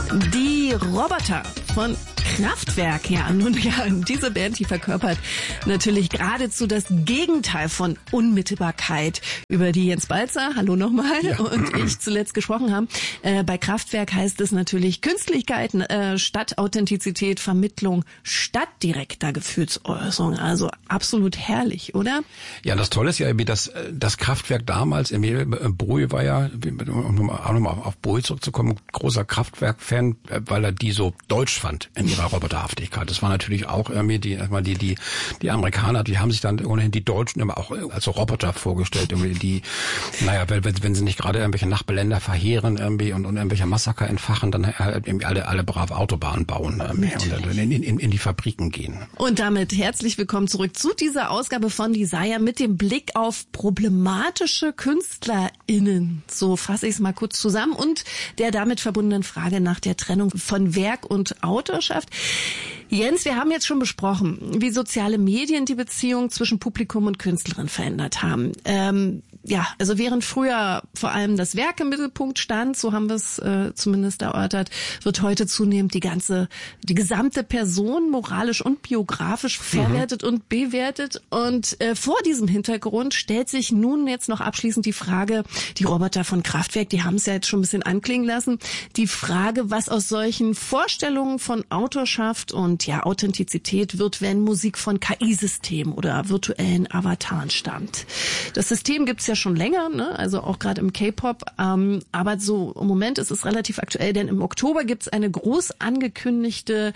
Die Roboter von Kraftwerk, ja, nun ja, diese Band, die verkörpert natürlich geradezu das Gegenteil von Unmittelbarkeit, über die Jens Balzer, hallo nochmal, und ich zuletzt gesprochen haben. Bei Kraftwerk heißt es natürlich Künstlichkeit statt Authentizität, Vermittlung statt direkter Gefühlsäußerung. Also absolut herrlich, oder? Ja, das Tolle ist ja, dass das Kraftwerk damals, Bowie war ja, um auch nochmal auf Bowie zurückzukommen, großer Kraftwerk-Fan, weil er die so deutsch fand in ihrer Roboterhaftigkeit. Das war natürlich auch irgendwie die Amerikaner, die haben sich dann ohnehin die Deutschen immer auch als Roboter vorgestellt, irgendwie wenn sie nicht gerade irgendwelche Nachbarländer verheeren irgendwie und irgendwelche Massaker entfachen, dann irgendwie alle brav Autobahnen bauen und in die Fabriken gehen. Und damit herzlich willkommen zurück zu dieser Ausgabe von Desire mit dem Blick auf problematische KünstlerInnen. So fasse ich es mal kurz zusammen und der damit verbundenen Frage nach der Trennung von Werk und Autorschaft. Jens, wir haben jetzt schon besprochen, wie soziale Medien die Beziehung zwischen Publikum und Künstlerin verändert haben. Also während früher vor allem das Werk im Mittelpunkt stand, so haben wir es zumindest erörtert, wird heute zunehmend die gesamte Person moralisch und biografisch verwertet und bewertet. Und vor diesem Hintergrund stellt sich nun jetzt noch abschließend die Frage, die Roboter von Kraftwerk, die haben es ja jetzt schon ein bisschen anklingen lassen, die Frage, was aus solchen Vorstellungen von Autorschaft und Authentizität wird, wenn Musik von KI-Systemen oder virtuellen Avataren stammt. Das System gibt's ja schon länger, ne? Also auch gerade im K-Pop, aber so im Moment ist es relativ aktuell, denn im Oktober gibt's eine groß angekündigte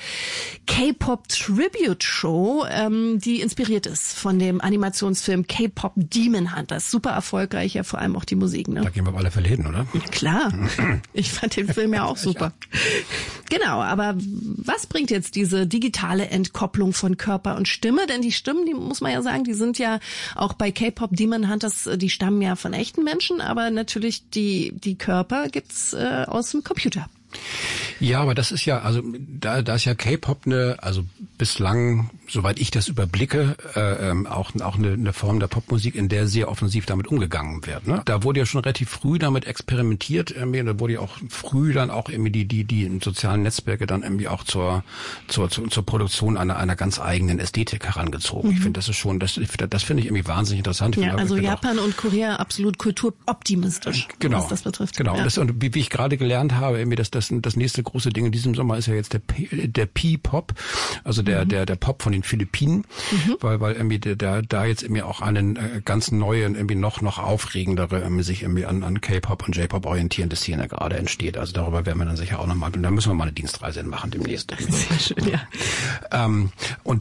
K-Pop-Tribute-Show, die inspiriert ist von dem Animationsfilm K-Pop Demon Hunters. Super erfolgreich, ja vor allem auch die Musik. Ne? Da gehen wir auf alle Fälle hin, oder? Klar, ich fand den Film ja auch super. Genau, aber was bringt jetzt diese digitale Entkopplung von Körper und Stimme? Denn die Stimmen, die muss man ja sagen, die sind ja auch bei K-Pop Demon Hunters, die stammen ja von echten Menschen, aber natürlich die Körper gibt's aus dem Computer. Ja, aber das ist ja, also da ist ja K-Pop bislang, soweit ich das überblicke, auch eine Form der Popmusik, in der sehr offensiv damit umgegangen wird. Ne? Da wurde ja schon relativ früh damit experimentiert, da wurde ja auch früh dann auch irgendwie die sozialen Netzwerke dann irgendwie auch zur Produktion einer ganz eigenen Ästhetik herangezogen. Ich finde, das ist schon, das finde ich irgendwie wahnsinnig interessant. Ja, also Japan und Korea absolut kulturoptimistisch, genau, was das betrifft. Genau, ja. Und wie ich gerade gelernt habe, irgendwie, dass das nächste große Ding in diesem Sommer ist ja jetzt der P-Pop, also der Pop von den Philippinen, weil irgendwie da jetzt irgendwie auch einen ganz neuen, irgendwie noch aufregendere, sich irgendwie an K-Pop und J-Pop orientierende Szene gerade entsteht. Also darüber werden wir dann sicher auch nochmal, da müssen wir mal eine Dienstreise machen demnächst. Sehr schön, ja. Und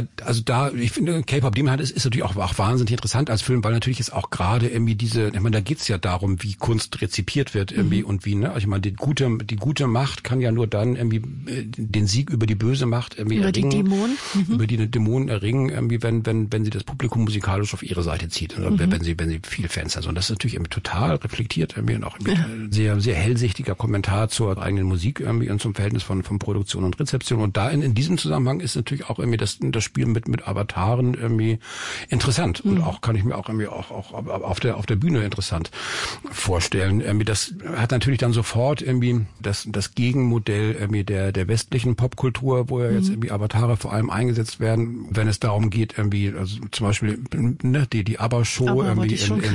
ich finde, K-Pop Demon Hunters ist natürlich auch wahnsinnig interessant als Film, weil natürlich jetzt auch gerade irgendwie da geht's ja darum, wie Kunst rezipiert wird irgendwie und wie, ne, also ich meine, die gute Macht kann ja nur dann irgendwie den Sieg über die böse Macht irgendwie erringen. Über die Dämonen erringen, irgendwie, wenn sie das Publikum musikalisch auf ihre Seite zieht. Oder wenn sie viele Fans hat. Und das ist natürlich irgendwie total reflektiert irgendwie und auch sehr, sehr hellsichtiger Kommentar zur eigenen Musik irgendwie und zum Verhältnis von Produktion und Rezeption. Und da in diesem Zusammenhang ist natürlich auch irgendwie das Spiel mit Avataren irgendwie interessant. Und auch kann ich mir auch irgendwie auch auf der Bühne interessant vorstellen. Irgendwie das hat natürlich dann sofort irgendwie das Gegenmodell irgendwie der westlichen Popkultur, wo ja jetzt irgendwie Avatare vor allem eingesetzt werden, wenn es darum geht, irgendwie, also zum Beispiel die ABBA-Show irgendwie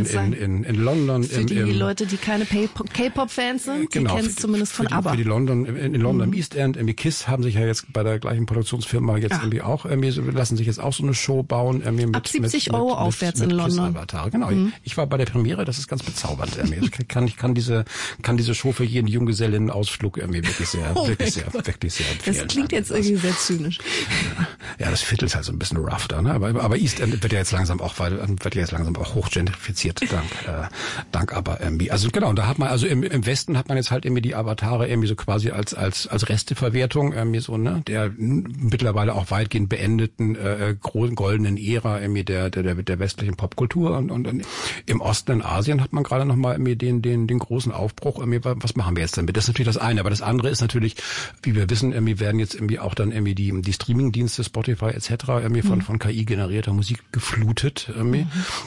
in London. Für die Leute, die keine K-Pop-Fans sind, genau, die kennen es zumindest von ABBA. Für die in London im East End, irgendwie KISS haben sich ja jetzt bei der gleichen Produktionsfirma jetzt irgendwie auch lassen sich jetzt auch so eine Show bauen. Irgendwie ab 70 € aufwärts in London. Genau, ich war bei der Premiere, das ist ganz bezaubernd. Ich kann diese Show für jeden Junggesellinnen-Ausflug irgendwie wirklich sehr empfehlen. Das klingt jetzt irgendwie sehr zynisch. Ja, das Viertel ist halt so ein bisschen rough da, ne? Aber East End wird ja jetzt langsam auch hochgentrifiziert, dank aber irgendwie. Also genau, und da hat man, also im Westen hat man jetzt halt irgendwie die Avatare irgendwie so quasi als Resteverwertung irgendwie so, ne? Der mittlerweile auch weitgehend beendeten goldenen Ära irgendwie der westlichen Popkultur und im Osten in Asien hat man gerade noch mal irgendwie den großen Aufbruch irgendwie, was machen wir jetzt damit? Das ist natürlich das eine, aber das andere ist natürlich, wie wir wissen, irgendwie werden jetzt irgendwie auch dann irgendwie die Streaming-Dienste Spotify etc. irgendwie von KI generierter Musik geflutet irgendwie.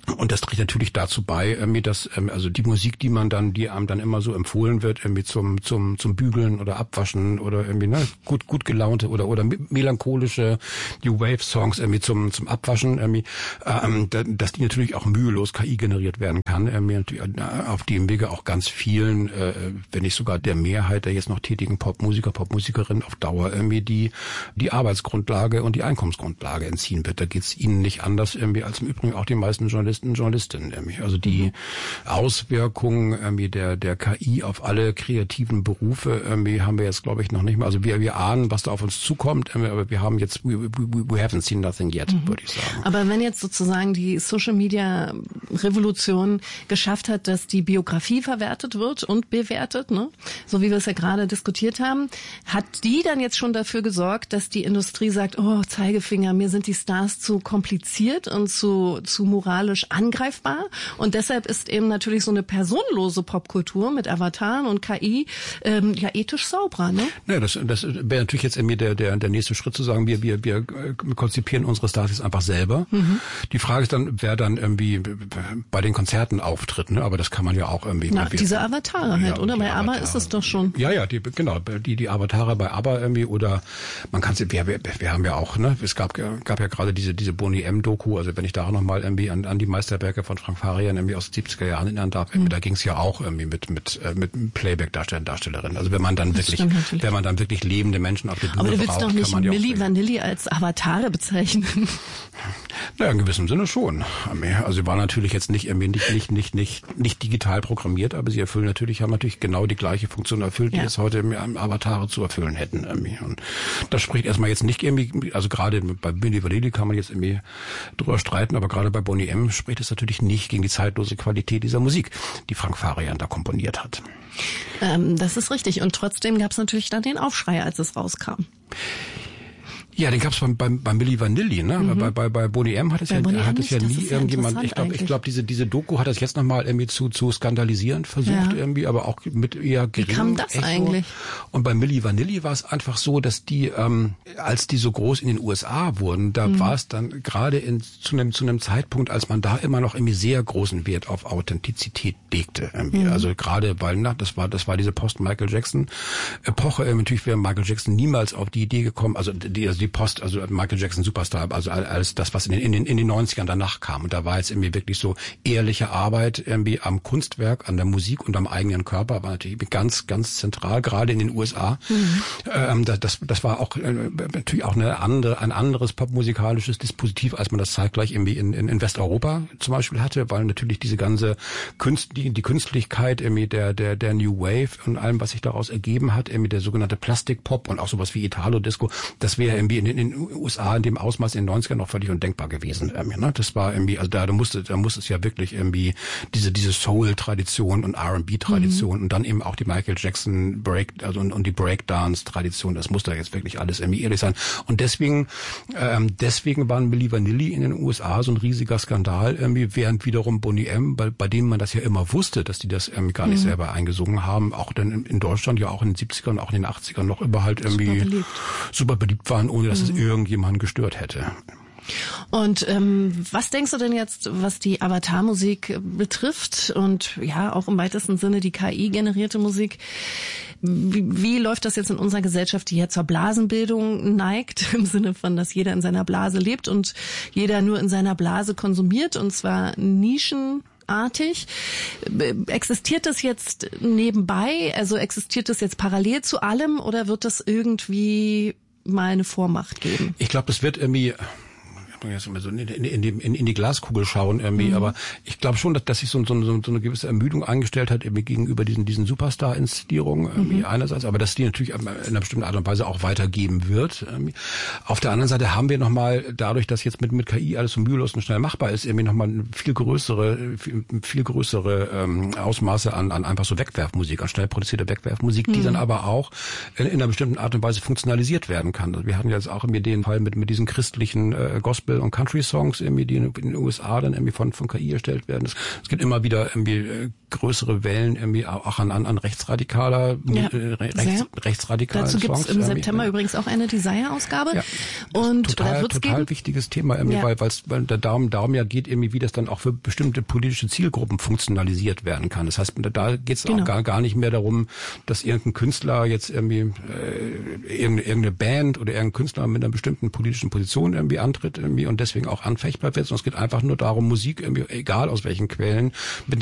Und das trägt natürlich dazu bei, dass also die Musik, die einem dann immer so empfohlen wird, irgendwie zum Bügeln oder Abwaschen oder irgendwie gut gelaunte oder melancholische New Wave Songs irgendwie zum Abwaschen, dass die natürlich auch mühelos KI generiert werden kann, auf dem Wege auch ganz vielen, wenn nicht sogar der Mehrheit der jetzt noch tätigen Popmusikerinnen auf Dauer die Arbeitsgrundlage und die Einkommensgrundlage entziehen wird. Da geht's ihnen nicht anders als im Übrigen auch den meisten Journalistinnen. Also die Auswirkungen der KI auf alle kreativen Berufe haben wir jetzt, glaube ich, noch nicht mal. Also wir ahnen, was da auf uns zukommt, aber wir haben jetzt, we haven't seen nothing yet, würde ich sagen. Aber wenn jetzt sozusagen die Social-Media-Revolution geschafft hat, dass die Biografie verwertet wird und bewertet, ne? So wie wir es ja gerade diskutiert haben, hat die dann jetzt schon dafür gesorgt, dass die Industrie sagt, oh, Zeigefinger, mir sind die Stars zu kompliziert und zu moralisch angreifbar, und deshalb ist eben natürlich so eine personenlose Popkultur mit Avataren und KI ethisch sauberer, ne? Ja, das wäre natürlich jetzt der nächste Schritt, zu sagen, wir konzipieren unsere Stars jetzt einfach selber. Die Frage ist dann, wer dann irgendwie bei den Konzerten auftritt, ne? Aber das kann man ja auch irgendwie. Diese Avatare halt, oder? Bei ABBA ist es doch schon. Ja, die Avatare bei ABBA oder man kann wir haben ja auch, ne? Es gab ja gerade diese Boney M-Doku, also wenn ich da nochmal an die Meisterwerke von Frank Farian aus den 70er Jahren erinnern darf, da ging es ja auch mit Playback-Darstellerinnen. Also wenn man dann wirklich lebende Menschen auf der Bühne braucht, aber du willst doch nicht Milli Vanilli als Avatare bezeichnen. Naja, in gewissem Sinne schon. Also sie war natürlich jetzt nicht digital programmiert, aber sie haben natürlich genau die gleiche Funktion erfüllt, die es heute Avatare zu erfüllen hätten. Und das spricht erstmal jetzt nicht also gerade bei Milli Vanilli kann man jetzt drüber streiten, aber gerade bei Boney M spricht es natürlich nicht gegen die zeitlose Qualität dieser Musik, die Frank Farian da komponiert hat. Das ist richtig. Und trotzdem gab es natürlich dann den Aufschrei, als es rauskam. Ja, den gab's bei Milli Vanilli, ne? Bei Boney M hat es ja nie irgendjemand. Ich glaube, diese Doku hat das jetzt nochmal zu skandalisieren versucht, aber auch mit eher geringem. Wie kam das eigentlich? Und bei Milli Vanilli war es einfach so, dass die, als die so groß in den USA wurden, da war es dann gerade zu einem Zeitpunkt, als man da immer noch sehr großen Wert auf Authentizität legte. Also gerade, weil das war diese Post-Michael Jackson-Epoche. Natürlich wäre Michael Jackson niemals auf die Idee gekommen, also Michael Jackson Superstar, also alles das, was in den 90ern danach kam. Und da war jetzt wirklich so ehrliche Arbeit am Kunstwerk, an der Musik und am eigenen Körper, war natürlich ganz, ganz zentral, gerade in den USA. Das war auch natürlich auch ein anderes popmusikalisches Dispositiv, als man das zeitgleich in Westeuropa zum Beispiel hatte, weil natürlich diese ganze die Künstlichkeit der New Wave und allem, was sich daraus ergeben hat, der sogenannte Plastikpop und auch sowas wie Italo-Disco, das wäre in den USA in dem Ausmaß in den 90ern noch völlig undenkbar gewesen. Das war also da musste es ja wirklich diese Soul-Tradition und R&B-Tradition und dann eben auch die Michael Jackson und die Breakdance-Tradition, das musste jetzt wirklich alles ehrlich sein. Und deswegen waren Milli Vanilli in den USA so ein riesiger Skandal, während wiederum Boney M, bei denen man das ja immer wusste, dass die das gar nicht selber eingesungen haben, auch dann in Deutschland ja auch in den 70ern und auch in den 80ern noch immer halt super beliebt waren, ohne dass es irgendjemanden gestört hätte. Und was denkst du denn jetzt, was die Avatar-Musik betrifft und ja auch im weitesten Sinne die KI-generierte Musik? Wie läuft das jetzt in unserer Gesellschaft, die ja zur Blasenbildung neigt, im Sinne von, dass jeder in seiner Blase lebt und jeder nur in seiner Blase konsumiert, und zwar nischenartig? Existiert das jetzt nebenbei, also existiert das jetzt parallel zu allem, oder wird das irgendwie mal eine Vormacht geben? Ich glaube, das wird jetzt immer so in die Glaskugel schauen aber ich glaube schon, dass sich so eine gewisse Ermüdung eingestellt hat gegenüber diesen Superstar-Inszenierungen einerseits, aber dass die natürlich in einer bestimmten Art und Weise auch weitergeben wird. Auf der anderen Seite haben wir nochmal, dadurch, dass jetzt mit KI alles so mühelos und schnell machbar ist, nochmal viel größere Ausmaße an einfach so Wegwerfmusik, an schnell produzierte Wegwerfmusik, die dann aber auch in einer bestimmten Art und Weise funktionalisiert werden kann. Also wir hatten jetzt auch den Fall mit diesen christlichen Gospel- und Country-Songs, die in den USA dann von KI erstellt werden. Es gibt immer wieder größere Wellen irgendwie auch an rechtsradikaler, rechtsradikalen Dazu gibt's Songs im September übrigens auch eine Desire-Ausgabe. Ja, und total wichtiges Thema irgendwie, weil der darum ja geht irgendwie, wie das dann auch für bestimmte politische Zielgruppen funktionalisiert werden kann. Das heißt, da geht's auch gar nicht mehr darum, dass irgendein Künstler jetzt irgendwie irgendeine Band oder irgendein Künstler mit einer bestimmten politischen Position irgendwie antritt irgendwie und deswegen auch anfechtbar wird, sondern es geht einfach nur darum, Musik irgendwie, egal aus welchen Quellen, mit